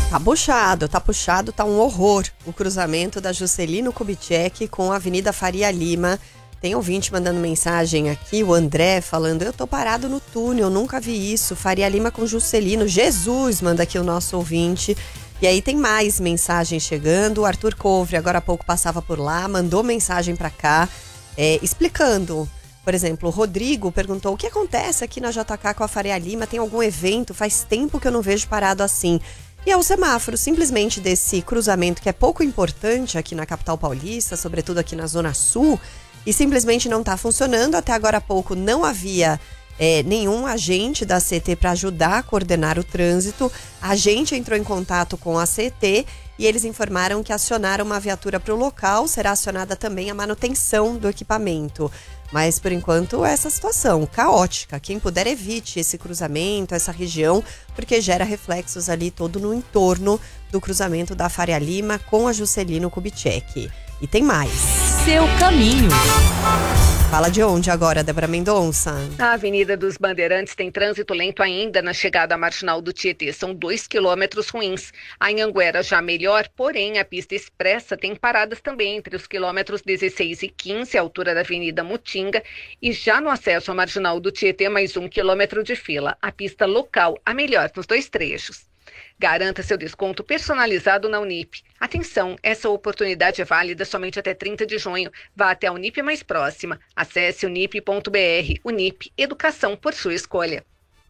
Tá puxado, tá um horror o cruzamento da Juscelino Kubitschek com a Avenida Faria Lima. Tem ouvinte mandando mensagem aqui, o André falando, eu tô parado no túnel, nunca vi isso, Faria Lima com Juscelino, Jesus, manda aqui o nosso ouvinte. E aí tem mais mensagens chegando, o Arthur Couvre agora há pouco passava por lá, mandou mensagem pra cá, explicando. Por exemplo, o Rodrigo perguntou, o que acontece aqui na JK com a Faria Lima, tem algum evento? Faz tempo que eu não vejo parado assim. E é o semáforo, simplesmente desse cruzamento que é pouco importante aqui na capital paulista, sobretudo aqui na Zona Sul, e simplesmente não está funcionando. Até agora há pouco não havia nenhum agente da CET para ajudar a coordenar o trânsito. A gente entrou em contato com a CET e eles informaram que acionaram uma viatura para o local, será acionada também a manutenção do equipamento. Mas, por enquanto, essa situação caótica. Quem puder, evite esse cruzamento, essa região, porque gera reflexos ali todo no entorno do cruzamento da Faria Lima com a Juscelino Kubitschek. E tem mais. Seu caminho. Fala de onde agora, Débora Mendonça? A Avenida dos Bandeirantes tem trânsito lento ainda na chegada à Marginal do Tietê. São 2 quilômetros ruins. A Anhanguera já melhor, porém a pista expressa tem paradas também entre os quilômetros 16 e 15, à altura da Avenida Mutinga. E já no acesso à Marginal do Tietê, mais 1 quilômetro de fila. A pista local, a melhor nos 2 trechos. Garanta seu desconto personalizado na Unip. Atenção, essa oportunidade é válida somente até 30 de junho. Vá até a Unip mais próxima. Acesse unip.br. Unip, educação por sua escolha.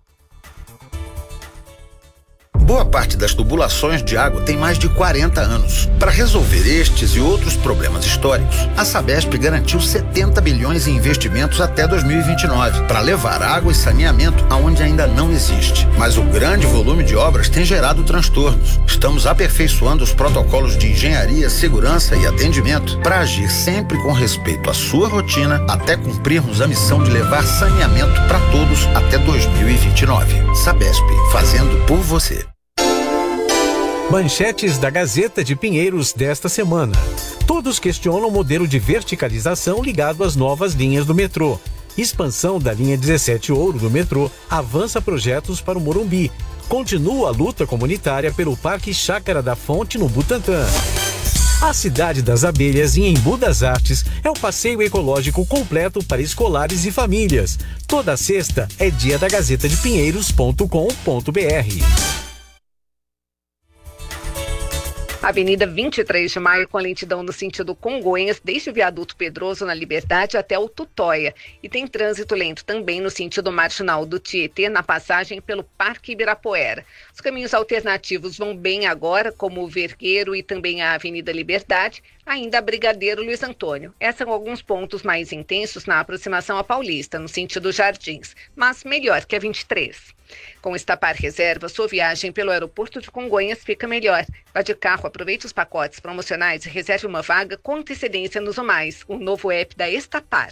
Boa parte das tubulações de água tem mais de 40 anos. Para resolver estes e outros problemas históricos, a Sabesp garantiu 70 bilhões em investimentos até 2029 para levar água e saneamento aonde ainda não existe. Mas o grande volume de obras tem gerado transtornos. Estamos aperfeiçoando os protocolos de engenharia, segurança e atendimento para agir sempre com respeito à sua rotina até cumprirmos a missão de levar saneamento para todos até 2029. Sabesp, fazendo por você. Manchetes da Gazeta de Pinheiros desta semana. Todos questionam o modelo de verticalização ligado às novas linhas do metrô. Expansão da linha 17 Ouro do metrô avança projetos para o Morumbi. Continua a luta comunitária pelo Parque Chácara da Fonte no Butantã. A Cidade das Abelhas, em Embu das Artes, é um passeio ecológico completo para escolares e famílias. Toda sexta é dia da Gazeta de Pinheiros.com.br. Avenida 23 de Maio com lentidão no sentido Congonhas, desde o viaduto Pedroso na Liberdade até o Tutóia. E tem trânsito lento também no sentido Marginal do Tietê, na passagem pelo Parque Ibirapuera. Os caminhos alternativos vão bem agora, como o Vergueiro e também a Avenida Liberdade, ainda a Brigadeiro Luiz Antônio. Esses são alguns pontos mais intensos na aproximação à Paulista, no sentido Jardins, mas melhor que a 23. Com o Estapar Reserva, sua viagem pelo aeroporto de Congonhas fica melhor. Vá de carro, aproveite os pacotes promocionais e reserve uma vaga com antecedência nos OMAIS, o novo app da Estapar.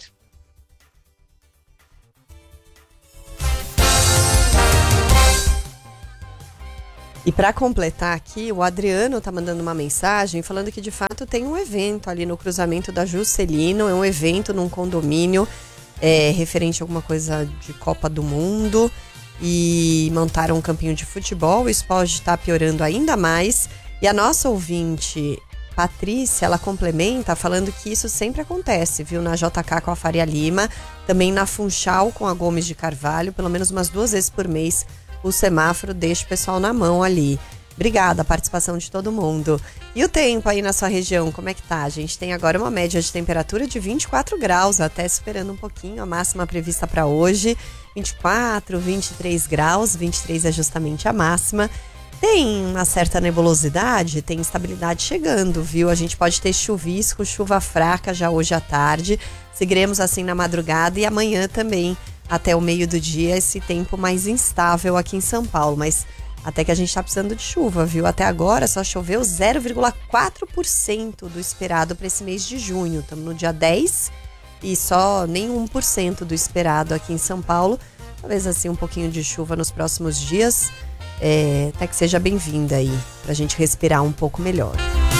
E para completar aqui, o Adriano tá mandando uma mensagem falando que de fato tem um evento ali no cruzamento da Juscelino, é um evento num condomínio referente a alguma coisa de Copa do Mundo. E montaram um campinho de futebol, isso pode estar piorando ainda mais. E a nossa ouvinte, Patrícia, ela complementa falando que isso sempre acontece, viu? Na JK com a Faria Lima, também na Funchal com a Gomes de Carvalho, pelo menos umas 2 vezes por mês o semáforo deixa o pessoal na mão ali. Obrigada a participação de todo mundo. E o tempo aí na sua região, como é que tá? A gente tem agora uma média de temperatura de 24 graus, até superando um pouquinho a máxima prevista para hoje. 24, 23 graus, 23 é justamente a máxima. Tem uma certa nebulosidade, tem instabilidade chegando, viu? A gente pode ter chuvisco, chuva fraca já hoje à tarde. Seguiremos assim na madrugada e amanhã também, até o meio do dia, esse tempo mais instável aqui em São Paulo. Mas até que a gente tá precisando de chuva, viu? Até agora só choveu 0,4% do esperado para esse mês de junho. Estamos no dia 10 e só nem 1% do esperado aqui em São Paulo. Talvez assim um pouquinho de chuva nos próximos dias. Até que seja bem-vinda aí, pra gente respirar um pouco melhor.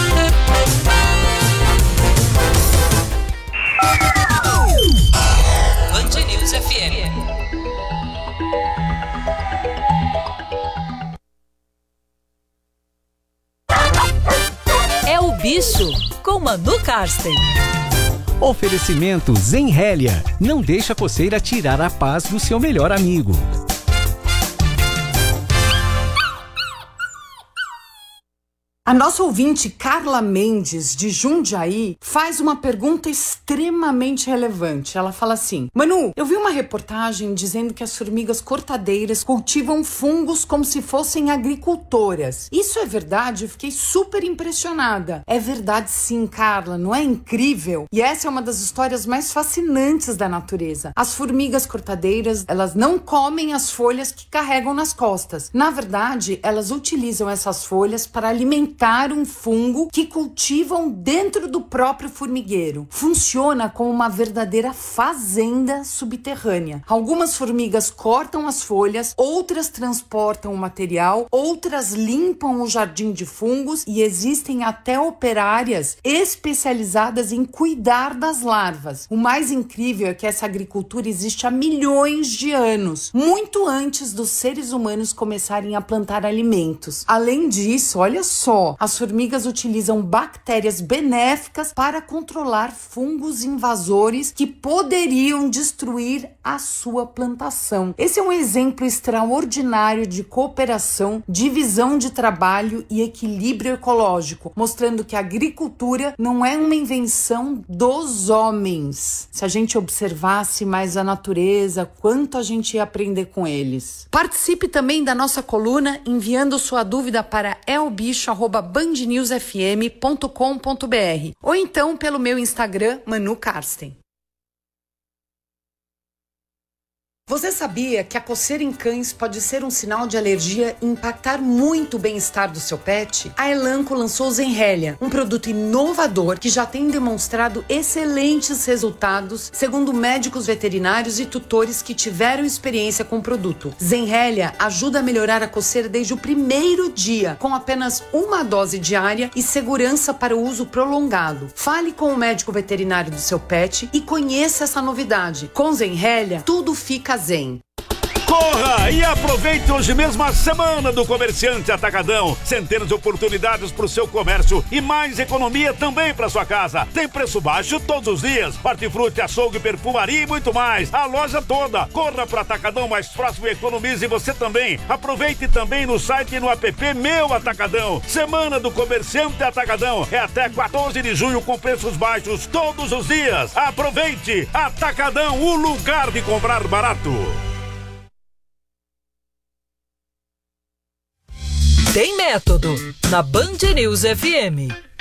Band News FM. Bicho, com Manu Karsten. Oferecimento Zenrélia. Não deixa a coceira tirar a paz do seu melhor amigo. A nossa ouvinte Carla Mendes, de Jundiaí, faz uma pergunta extremamente relevante. Ela fala assim: Manu, eu vi uma reportagem dizendo que as formigas cortadeiras cultivam fungos como se fossem agricultoras. Isso é verdade? Eu fiquei super impressionada. É verdade sim, Carla, não é incrível? E essa é uma das histórias mais fascinantes da natureza. As formigas cortadeiras, elas não comem as folhas que carregam nas costas. Na verdade, elas utilizam essas folhas para alimentar um fungo que cultivam dentro do próprio formigueiro. Funciona como uma verdadeira fazenda subterrânea. Algumas formigas cortam as folhas, outras transportam o material, outras limpam o jardim de fungos e existem até operárias especializadas em cuidar das larvas. O mais incrível é que essa agricultura existe há milhões de anos, muito antes dos seres humanos começarem a plantar alimentos. Além disso, olha só, as formigas utilizam bactérias benéficas para controlar fungos invasores que poderiam destruir a sua plantação. Esse é um exemplo extraordinário de cooperação, divisão de trabalho e equilíbrio ecológico, mostrando que a agricultura não é uma invenção dos homens. Se a gente observasse mais a natureza, quanto a gente ia aprender com eles. Participe também da nossa coluna enviando sua dúvida para elbicho@bandnewsfm.com.br ou então pelo meu Instagram, Manu Karsten. Você sabia que a coceira em cães pode ser um sinal de alergia e impactar muito o bem-estar do seu pet? A Elanco lançou o Zenrélia, um produto inovador que já tem demonstrado excelentes resultados, segundo médicos veterinários e tutores que tiveram experiência com o produto. Zenrélia ajuda a melhorar a coceira desde o primeiro dia, com apenas uma dose diária e segurança para o uso prolongado. Fale com o médico veterinário do seu pet e conheça essa novidade. Com Zenrélia, tudo fica zen. Corra e aproveite hoje mesmo a semana do Comerciante Atacadão. Centenas de oportunidades para o seu comércio e mais economia também para sua casa. Tem preço baixo todos os dias. Hortifruti, açougue, perfumaria e muito mais. A loja toda. Corra para o Atacadão mais próximo e economize você também. Aproveite também no site e no app Meu Atacadão. Semana do Comerciante Atacadão. É até 14 de junho com preços baixos todos os dias. Aproveite! Atacadão, o lugar de comprar barato. Tem método na Band News FM.